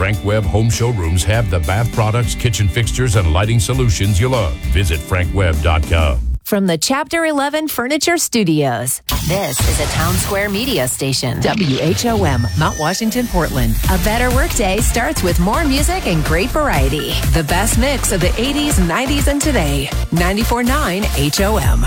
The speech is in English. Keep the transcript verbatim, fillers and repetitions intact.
Frank Webb Home Showrooms have the bath products, kitchen fixtures, and lighting solutions you love. Visit frank webb dot com. From the Chapter eleven Furniture Studios, this is a Town Square media station. W H O M, Mount Washington, Portland. A better workday starts with more music and great variety. The best mix of the eighties, nineties, and today. ninety-four point nine H O M.